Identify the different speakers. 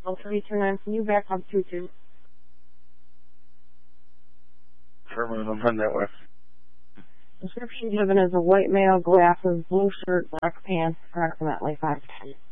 Speaker 1: 329, can you back up 22?
Speaker 2: Affirmative, I'm heading that way.
Speaker 1: Description given is a white male, glasses, blue shirt, black pants, approximately 5'10".